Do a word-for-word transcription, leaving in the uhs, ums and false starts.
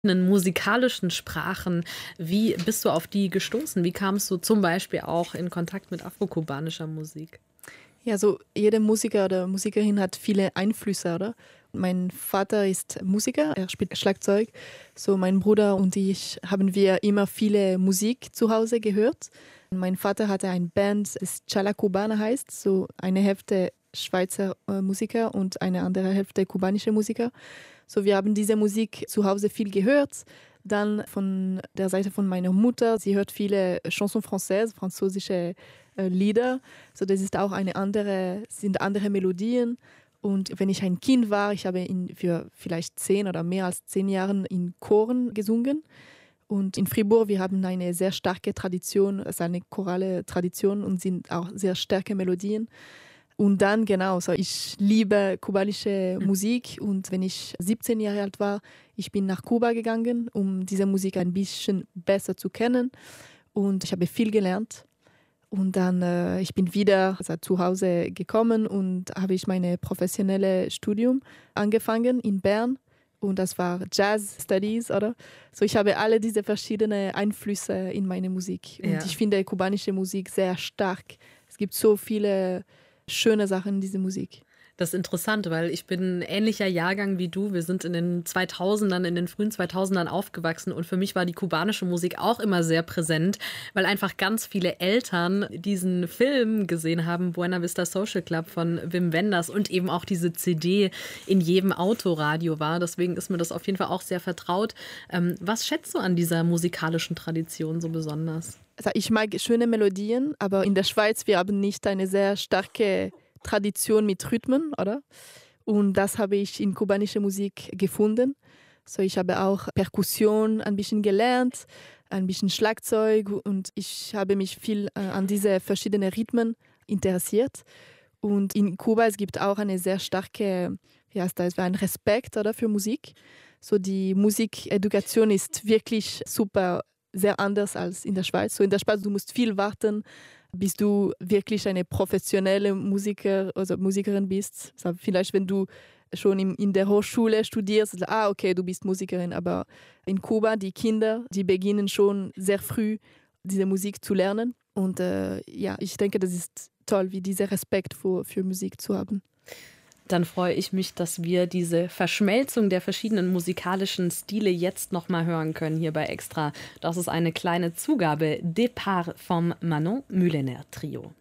musikalischen Sprachen. Wie bist du auf die gestoßen? Wie kamst du zum Beispiel auch in Kontakt mit afrokubanischer Musik? Ja, so jeder Musiker oder Musikerin hat viele Einflüsse, oder? Mein Vater ist Musiker, er spielt Schlagzeug. So mein Bruder und ich haben wir immer viele Musik zu Hause gehört. Mein Vater hatte eine Band, das Chala Cubana heißt, so eine Hälfte Schweizer äh, Musiker und eine andere Hälfte kubanische Musiker. So wir haben diese Musik zu Hause viel gehört. Dann von der Seite von meiner Mutter, sie hört viele Chansons françaises, französische äh, Lieder. So das ist auch eine andere, sind andere Melodien. Und wenn ich ein Kind war, ich habe in, für vielleicht zehn oder mehr als zehn Jahren in Choren gesungen. Und in Fribourg, wir haben eine sehr starke Tradition, also eine chorale Tradition und sind auch sehr starke Melodien. Und dann, genau, so ich liebe kubanische Musik und wenn ich siebzehn Jahre alt war, ich bin nach Kuba gegangen, um diese Musik ein bisschen besser zu kennen und ich habe viel gelernt. Und dann äh, ich bin wieder also zu Hause gekommen und habe ich meine professionelle Studium angefangen in Bern und das war Jazz Studies, oder? So ich habe alle diese verschiedenen Einflüsse in meine Musik und Ja. ich finde kubanische Musik sehr stark. Es gibt so viele schöne Sachen in dieser Musik. Das ist interessant, weil ich bin ein ähnlicher Jahrgang wie du. Wir sind in den zweitausendern, in den frühen zweitausendern aufgewachsen und für mich war die kubanische Musik auch immer sehr präsent, weil einfach ganz viele Eltern diesen Film gesehen haben, Buena Vista Social Club von Wim Wenders und eben auch diese C D in jedem Autoradio war. Deswegen ist mir das auf jeden Fall auch sehr vertraut. Ähm, was schätzt du an dieser musikalischen Tradition so besonders? Also ich mag schöne Melodien, aber in der Schweiz, wir haben nicht eine sehr starke Tradition mit Rhythmen, oder? Und das habe ich in kubanischer Musik gefunden. So, ich habe auch Perkussion ein bisschen gelernt, ein bisschen Schlagzeug und ich habe mich viel äh, an diese verschiedenen Rhythmen interessiert. Und in Kuba es gibt auch eine sehr starke, wie heißt das, ein Respekt, oder, für Musik. So die Musikedukation ist wirklich super, sehr anders als in der Schweiz. So in der Schweiz, du musst viel warten, bis du wirklich eine professionelle Musiker, also Musikerin bist. Also vielleicht, wenn du schon in, in der Hochschule studierst, ah, okay, du bist Musikerin. Aber in Kuba, die Kinder, die beginnen schon sehr früh, diese Musik zu lernen. Und äh, ja, ich denke, das ist toll, wie dieser Respekt für, für Musik zu haben. Dann freue ich mich, dass wir diese Verschmelzung der verschiedenen musikalischen Stile jetzt nochmal hören können hier bei Extra. Das ist eine kleine Zugabe Départ vom Manon Mulener Trio.